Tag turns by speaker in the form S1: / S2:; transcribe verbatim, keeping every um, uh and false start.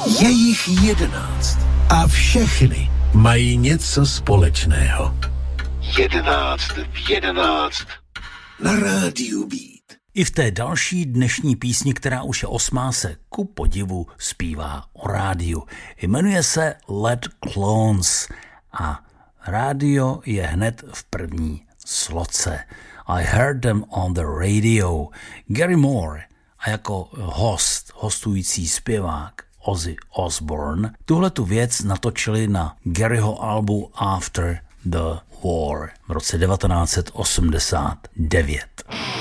S1: Je jich jedenáct a všechny mají něco společného. Jedenáct v jedenáct na rádiu Beat.
S2: I v té další dnešní písni, která už je osmá, se ku podivu zpívá o rádiu. Jmenuje se Led Clones a rádio je hned v první sloce. I heard them on the radio. Gary Moore a jako host, hostující zpěvák Ozzy Osbourne tuhletu věc natočili na Garyho albu After the War v roce devatenáct set osmdesát devět.